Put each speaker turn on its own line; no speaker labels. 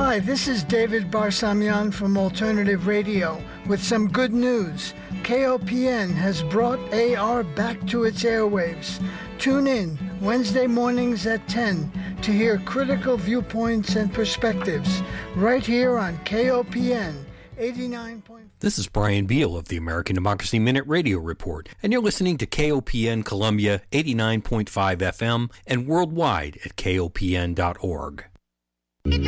Hi, this is David Barsamian from Alternative Radio with some good news. KOPN has brought AR back to its airwaves. Tune in Wednesday mornings at 10 to hear critical viewpoints and perspectives right here on KOPN 89.
This is Brian Beal of the American Democracy Minute Radio Report, and you're listening to KOPN Columbia 89.5 FM and worldwide at KOPN.org.